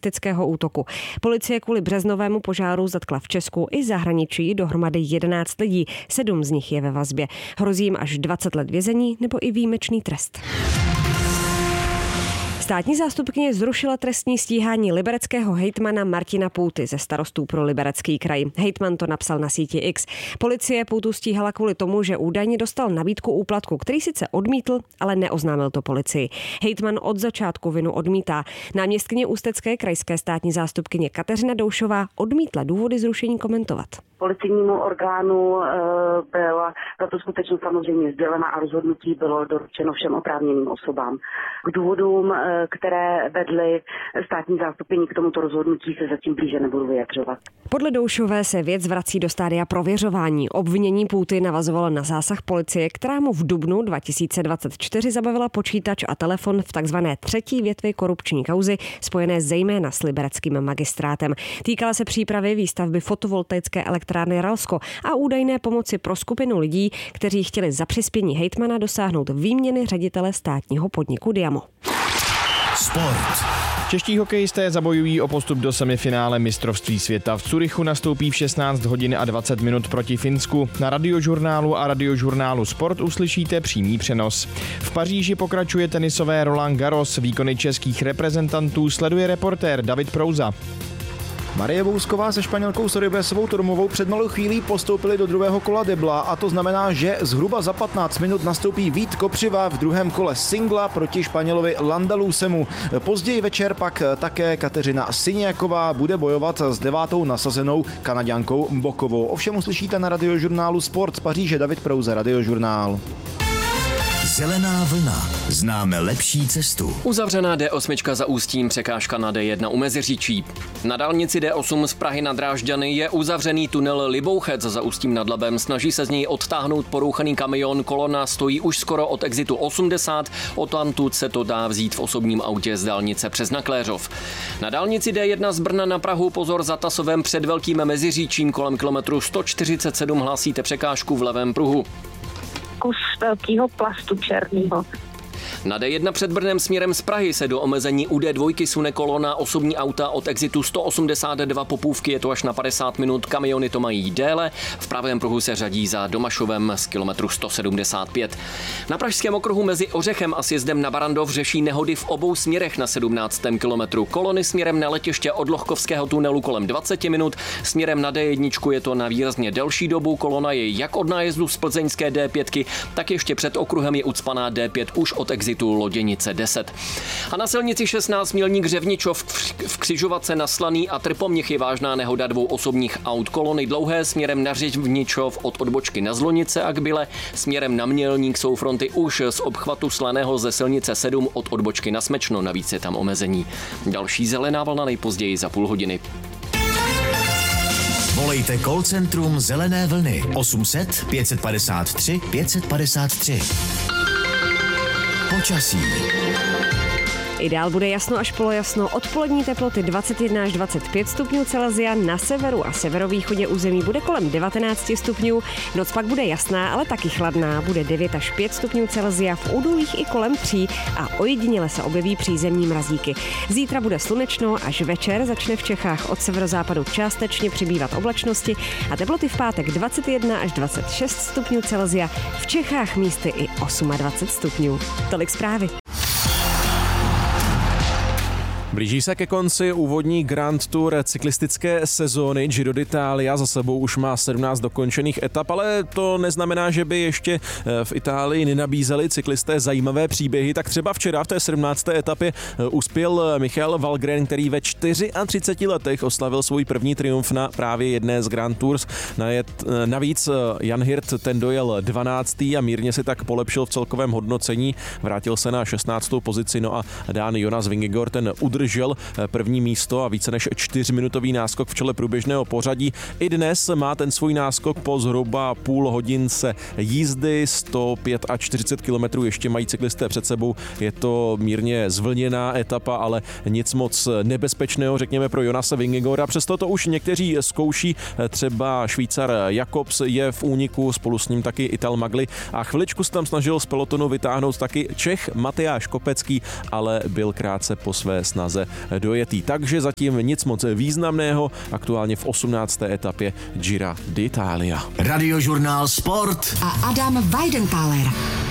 teroristického útoku. Policie kvůli březnovému požáru zatkla v Česku i zahraničí dohromady 11 lidí. 7 z nich je ve vazbě. Hrozí jim až 20 let vězení nebo i výjimečný trest. Státní zástupkyně zrušila trestní stíhání libereckého hejtmana Martina Půty ze Starostů pro Liberecký kraj. Hejtman to napsal na síti X. Policie Půtu stíhala kvůli tomu, že údajně dostal nabídku úplatku, který sice odmítl, ale neoznámil to policii. Hejtman od začátku vinu odmítá. Náměstkyně ústecké krajské státní zástupkyně Kateřina Doušová odmítla důvody zrušení komentovat. Policejnímu orgánu byla tato skutečnost samozřejmě sdělena a rozhodnutí bylo doručeno všem oprávněným osobám. K důvodům, které vedly státní zástupkyni k tomuto rozhodnutí, se zatím blíže nebudu vyjadřovat. Podle Doušové se věc vrací do stádia prověřování. Obvinění Půty navazovalo na zásah policie, která mu v dubnu 2024 zabavila počítač a telefon v takzvané třetí větvi korupční kauzy, spojené zejména s libereckým magistrátem. Týkala se přípravy výstavby fotovoltaické elektrárny Ralsko a údajné pomoci pro skupinu lidí, kteří chtěli za přispění hejtmana dosáhnout výměny ředitele státního podniku Diamo. Sport. Čeští hokejisté zabojují o postup do semifinále mistrovství světa. V Curychu nastoupí v 16 hodin a 20 minut proti Finsku. Na Radiožurnálu a Radiožurnálu Sport uslyšíte přímý přenos. V Paříži pokračuje tenisové Roland Garros. Výkony českých reprezentantů sleduje reportér David Prouza. Marie Vousková se Španělkou Sorribesovou Turmovou před malou chvílí postoupili do druhého kola debla a to znamená, že zhruba za 15 minut nastoupí Vít Kopřiva v druhém kole singla proti Španělovi Landalusemu. Později večer pak také Kateřina Syniaková bude bojovat s 9. nasazenou Kanaďankou Bokovou. Ovšem uslyšíte na Radiožurnálu Sport z Paříže. David Prouze, Radiožurnál. Zelená vlna. Známe lepší cestu. Uzavřená D8 za Ústím, překážka na D1 u Meziříčí. Na dálnici D8 z Prahy na Drážďany je uzavřený tunel Libouchec za Ústím nad Labem. Snaží se z něj odtáhnout porouchaný kamion. Kolona stojí už skoro od exitu 80. Odtamtud se to dá vzít v osobním autě z dálnice přes Nakléřov. Na dálnici D1 z Brna na Prahu pozor za Tasovem před Velkým Meziříčím kolem kilometru 147 hlásíte překážku v levém pruhu. Kus velkého plastu černého. Na D1 před Brnem směrem z Prahy se do omezení u D2 sune kolona osobní auta od exitu 182 Popůvky, je to až na 50 minut, kamiony to mají déle, v pravém pruhu se řadí za Domašovem z kilometru 175. Na pražském okruhu mezi Ořechem a sjezdem na Barandov řeší nehody v obou směrech na 17. kilometru. Kolony směrem na letiště od Lohkovského tunelu kolem 20 minut, směrem na D1 je to na výrazně delší dobu, kolona je jak od nájezdu z plzeňské D5, tak ještě před okruhem je ucpaná D5 už od exitu Loděnice 10. A na silnici 16 Mělník Řevničov v křižovatce na Slaný a Trpomněch je vážná nehoda 2 osobních aut. Kolony dlouhé směrem na Řevničov od odbočky na Zlonice a k Byle, směrem na Mělník jsou fronty už z obchvatu Slaného ze silnice 7 od odbočky na Smečno, navíc je tam omezení. Další zelená vlna nejpozději za půl hodiny. Volejte call centrum Zelené vlny 800 553 553. Počasí. Ideál bude jasno až polojasno, odpolední teploty 21 až 25 stupňů Celsia, na severu a severovýchodě území bude kolem 19 stupňů, noc pak bude jasná, ale taky chladná, bude 9 až 5 stupňů Celsia, v údolích i kolem 3 a ojediněle se objeví přízemní mrazíky. Zítra bude slunečno, až večer začne v Čechách od severozápadu částečně přibývat oblačnosti a teploty v pátek 21 až 26 stupňů Celsia, v Čechách místy i 28 stupňů. Tolik zprávy. Blíží se ke konci úvodní Grand Tour cyklistické sezóny. Giro d'Italia za sebou už má 17 dokončených etap, ale to neznamená, že by ještě v Itálii nenabízeli cyklisté zajímavé příběhy. Tak třeba včera v té 17. etapě uspěl Michael Valgren, který ve 34 letech oslavil svůj první triumf na právě jedné z Grand Tours. Navíc Jan Hirt ten dojel 12. a mírně si tak polepšil v celkovém hodnocení. Vrátil se na 16. pozici, no a dán Jonas Vingegaard ten udržel první místo a více než 4minutový náskok v čele průběžného pořadí. I dnes má ten svůj náskok po zhruba půl hodince jízdy, 105 a 40 kilometrů ještě mají cyklisté před sebou. Je to mírně zvlněná etapa, ale nic moc nebezpečného, řekněme, pro Jonase Vingegaarda. Přesto to už někteří zkouší, třeba Švýcar Jakobs je v úniku, spolu s ním taky Ital Magli a chviličku se tam snažil z pelotonu vytáhnout taky Čech Matyáš Kopecký, ale byl krátce po své snaze posléze dojetý. Takže zatím nic moc významného, aktuálně v 18. etapě Gira d'Italia. Radiožurnál Sport a Adam Weidenkaler.